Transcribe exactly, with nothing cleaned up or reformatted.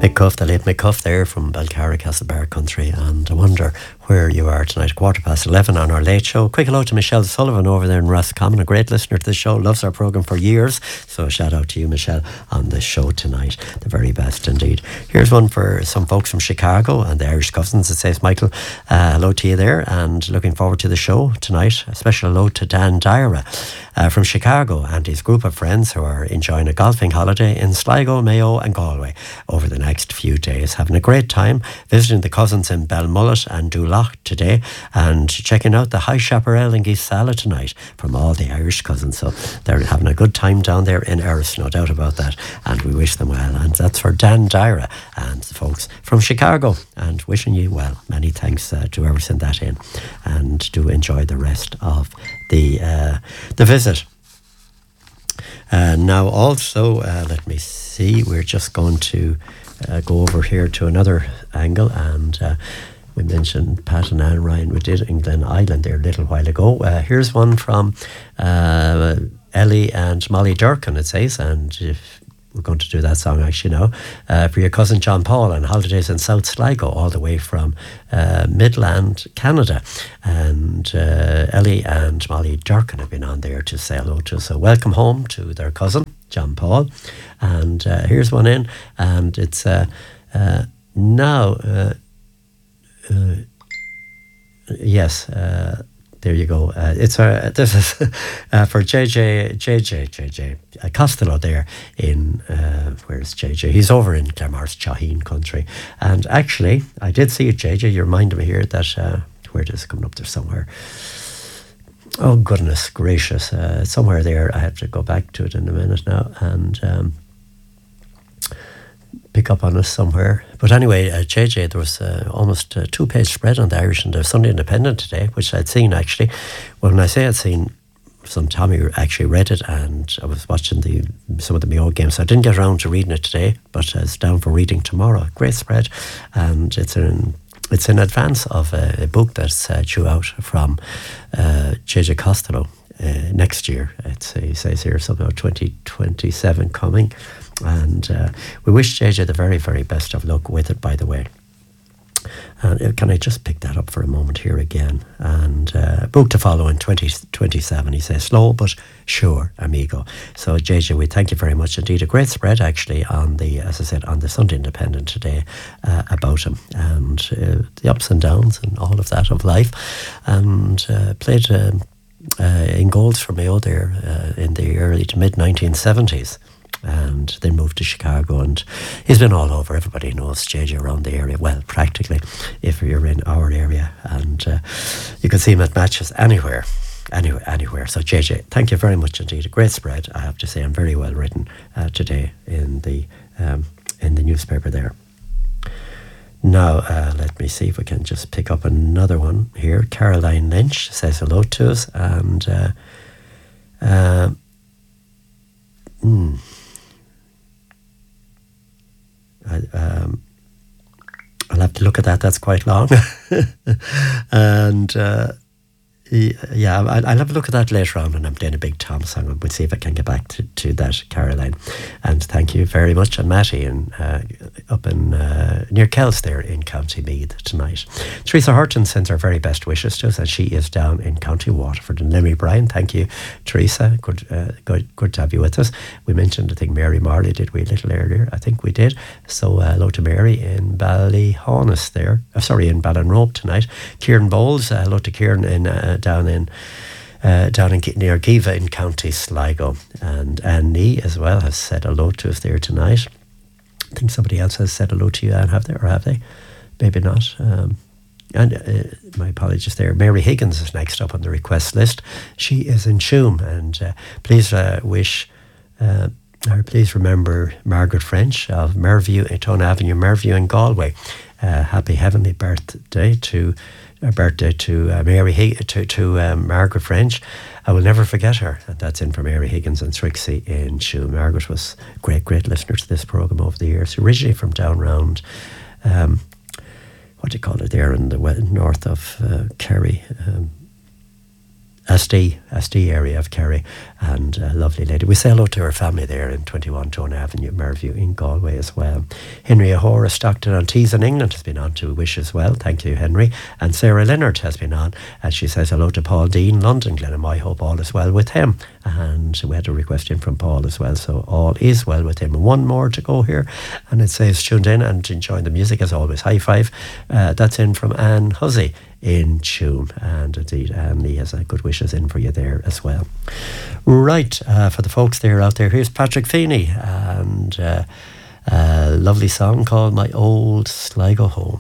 Mick Cuff, the late Mick Cuff there from Belcarra, Castlebar country, and I wonder where you are tonight, quarter past eleven on our late show. Quick hello to Michelle Sullivan over there in Roscommon, a great listener to the show, loves our programme for years, so a shout out to you, Michelle, on the show tonight, the very best indeed. Here's one for some folks from Chicago and the Irish Cousins. It says, Michael, uh, hello to you there, and looking forward to the show tonight. A special hello to Dan Dyra uh, from Chicago and his group of friends who are enjoying a golfing holiday in Sligo, Mayo and Galway over the next few days, having a great time visiting the cousins in Belmullet and Dulac today, and checking out the High Chaparral in Geesala tonight from all the Irish cousins. So they're having a good time down there in Erris, no doubt about that, and we wish them well. And that's for Dan Dyra and the folks from Chicago, and wishing you well. Many thanks uh, to whoever sent that in, and do enjoy the rest of the uh, the visit. Uh, now also, uh, let me see, we're just going to uh, go over here to another angle, and uh, we mentioned Pat and Anne Ryan, we did in Glen Island there a little while ago. Uh, here's one from uh, Ellie and Molly Durkin, it says, and if we're going to do that song actually now, uh, for your cousin John Paul on holidays in South Sligo, all the way from uh, Midland, Canada. And uh, Ellie and Molly Durkin have been on there to say hello to us. So welcome home to their cousin, John Paul. And uh, here's one in, and it's uh, uh, now, uh, uh, yes, uh, there you go. Uh, it's uh, this is uh, for J J J J J J uh, Costello there in uh, where's J J? He's over in Glenmorris Chaheen country, and actually I did see it, J J. You reminded me here that uh, where it is coming up there somewhere. Oh goodness gracious! Uh, somewhere there. I have to go back to it in a minute now and um, pick up on us somewhere. But anyway, uh, J J, there was uh, almost a two-page spread on the Irish and the Sunday Independent today, which I'd seen actually. Well, when I say I'd seen, some Tommy actually read it, and I was watching the some of the Mayo games. So I didn't get around to reading it today, but it's down for reading tomorrow. Great spread, and it's in it's in advance of a, a book that's uh, due out from uh, J J Costello uh, next year. It's, he says here somehow twenty twenty-seven coming. And uh, we wish J J the very, very best of luck with it, by the way. And uh, can I just pick that up for a moment here again? And uh, book to follow in twenty twenty-seven, he says, slow but sure, amigo. So J J, we thank you very much indeed. A great spread actually on the, as I said, on the Sunday Independent today uh, about him and uh, the ups and downs and all of that of life. And uh, played um, uh, in goals for Mayo there uh, in the early to mid nineteen seventies. And then moved to Chicago, and he's been all over. Everybody knows J J around the area, well, practically, if you're in our area, and uh, you can see him at matches anywhere, anywhere, anywhere. So J J, thank you very much indeed. A great spread, I have to say, and very well written uh, today in the um, in the newspaper there. Now, uh, let me see if we can just pick up another one here. Caroline Lynch says hello to us, and uh, uh, hmm. I, um, I'll have to look at that. That's quite long. and uh, yeah, I'll, I'll have a look at that later on when I'm doing a Big Tom song, and we'll see if I can get back to, to that, Caroline. And thank you very much. And Matty in, uh, up in uh, near Kells there in County Meath tonight. Teresa Horton sends her very best wishes to us, and she is down in County Waterford and Limerick. Brian, thank you, Teresa. Good, uh, good, good to have you with us. We mentioned, I think, Mary Marley, did we, a little earlier? I think we did. So uh, hello to Mary in Ballyhonus there. Uh, sorry, in Ballinrobe tonight. Kieran Bowles, uh, hello to Kieran in uh, down in uh, down in near Giva in County Sligo. And Anne Nee as well has said hello to us there tonight. I think somebody else has said hello to you, Anne, have they? Or have they? Maybe not. Um, and uh, my apologies there. Mary Higgins is next up on the request list. She is in Tuam, and uh, please uh, wish uh, or please remember Margaret French of Merview, Tone Avenue, Merview in Galway. Uh, happy heavenly birthday to uh, birthday to uh, Mary Hig- to to um, Margaret French. I will never forget her. And that's in for Mary Higgins and Trixie in Tuam. Margaret was a great, great listener to this programme over the years. Originally from down round, um, what do you call it there in the north of uh, Kerry. Um, S D, S D area of Kerry, and a lovely lady. We say hello to her family there in twenty-one Jonah Avenue, Merview in Galway as well. Henry O'Hora, Stockton on Tees in England has been on to wish as well. Thank you, Henry. And Sarah Leonard has been on, and she says hello to Paul Dean, London, Glenham. I hope all is well with him. And we had a request in from Paul as well, so all is well with him. And one more to go here, and it says tuned in and enjoying the music as always. High five. Uh, that's in from Anne Huzzy in tune, and indeed Anne Lee has a good wishes in for you there as well. Right, uh, for the folks there out there, here's Patrick Feeney and uh, a lovely song called My Old Sligo Home.